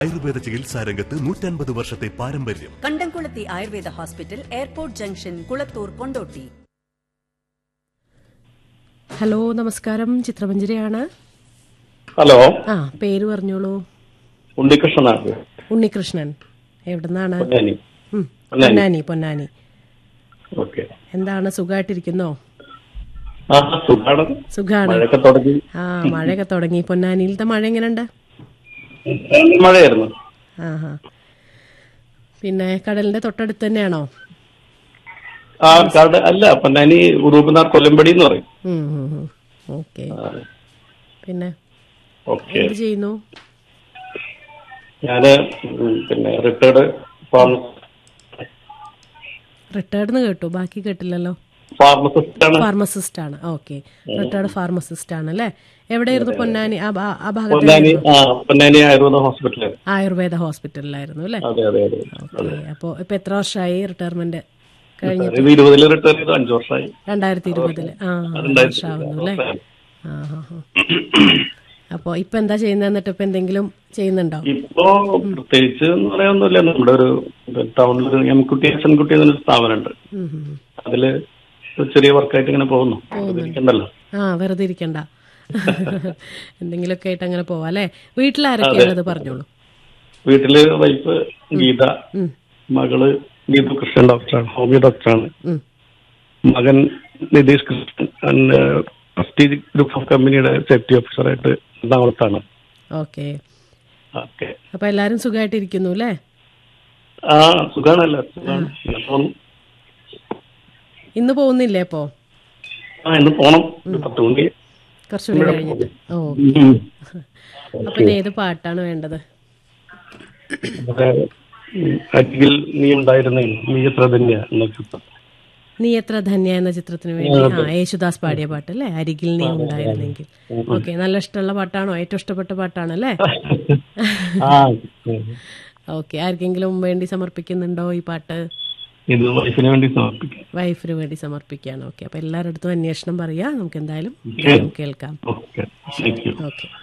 ആയുർവേദ ചികിത്സാ രംഗത്ത് 150 വർഷത്തെ പാരമ്പര്യം. കണ്ടംകുളത്തി Ayurveda hospital, airport junction, Kulathur, Kondotty. Hello, നമസ്കാരം. ചിത്രമഞ്ജരിയാണ്. ഹലോ, പേര് പറഞ്ഞോളൂ. ഉണ്ണികൃഷ്ണനാണ്. ഉണ്ണികൃഷ്ണൻ, എവിടുന്നാണ്? പൊന്നാനി. ഓക്കെ. എന്താണ്, സുഖമായിട്ടിരിക്കുന്നോ? സുഖാണ്. മഴയൊക്കെ തുടങ്ങി. പൊന്നാനിയിലത്തെ മഴ എങ്ങനെയുണ്ട്? മഴയായിരുന്നു. പിന്നെ കടലിന്റെ തൊട്ടടുത്ത് തന്നെയാണോ? അല്ല, പൊന്നാനി ഉറൂബിനാർ കൊല്ലമ്പടി എന്ന് പറയും. ഓക്കെ. പിന്നെ എന്ത് ചെയ്യുന്നു? ഞാന് റിട്ടയർഡ് റിട്ടയർഡ് കേട്ടു, ബാക്കി കേട്ടില്ലല്ലോ. ഫാർമസിസ്റ്റ് ആണ്. ഓക്കെ, റിട്ടയർഡ് ഫാർമസിസ്റ്റ് ആണ് അല്ലേ? എവിടെയായിരുന്നു? പൊന്നാനി ആ ഭാഗത്ത് ആയുർവേദ ഹോസ്പിറ്റലിലായിരുന്നു അല്ലേ? ഓക്കെ. അപ്പൊ ഇപ്പൊ എത്ര വർഷമായി റിട്ടയർമെന്റ് കഴിഞ്ഞിട്ട്? 2020 വർഷമാവുന്നു അല്ലേ? അപ്പൊ ഇപ്പൊ എന്താ ചെയ്യുന്നത്? എന്നിട്ട് ഇപ്പൊ എന്തെങ്കിലും ചെയ്യുന്നുണ്ടോ? ഇപ്പൊ പ്രത്യേകിച്ച് പറയാനൊന്നുമില്ല. നമ്മുടെ ഒരു ടൗണിലൊരു എംകുട്ടി എന്നൊരു സ്ഥാപനമുണ്ട്. അതില് ചെറിയ വർക്കായിട്ട് ഇങ്ങനെ പോകുന്നു. വെറുതെ ഇരിക്കണ്ട, എന്തെങ്കിലുമൊക്കെ ആയിട്ട് അങ്ങനെ പോവാ അല്ലേ? വീട്ടിലാരൊക്കെയാണത് പറഞ്ഞോളൂ. വീട്ടില് വൈഫ് ഗീത, മകള് ഗീതു കൃഷ്ണൻ ഡോക്ടറാണ്, ഹോമിയോ ഡോക്ടറാണ്. മകൻ Nitish Krishnan prestige group of കമ്പനിയുടെ സേഫ്റ്റി ഓഫീസറായിട്ട് എറണാകുളത്താണ്. ഓക്കെ. അപ്പൊ എല്ലാരും സുഖമായിട്ടിരിക്കുന്നു അല്ലേ? സുഖാണല്ലോ. ഇന്ന് പോകുന്നില്ലേ അപ്പോ? ഇന്ന് പോണം, 10 മണി കുറച്ചുകൂടി കഴിഞ്ഞിട്ട്. അപ്പൊ ഏത് പാട്ടാണ് വേണ്ടത്? അരികിൽ നീ ഉണ്ടായിരുന്നേ, നീ എത്ര ധന്യ എന്ന ചിത്രത്തിന് വേണ്ടി യേശുദാസ് പാടിയ പാട്ടല്ലേ? അരികിൽ നീ ഉണ്ടായിരുന്നെങ്കിൽ. ഓക്കെ. നല്ല ഇഷ്ടമുള്ള പാട്ടാണോ? ഏറ്റവും ഇഷ്ടപ്പെട്ട പാട്ടാണല്ലേ? ഓക്കെ. ആർക്കെങ്കിലും വേണ്ടി സമർപ്പിക്കുന്നുണ്ടോ ഈ പാട്ട്? വൈഫിന് വേണ്ടി സമർപ്പിക്കുകയാണ്. ഓക്കെ. അപ്പൊ എല്ലാവരുടെ അടുത്തും അന്വേഷണം പറയാ. നമുക്ക് എന്തായാലും കേൾക്കാം. ഓക്കെ.